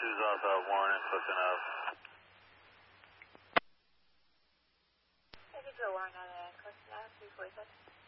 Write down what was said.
2's off Warren and close enough. Maybe go Warren out of close enough, 347.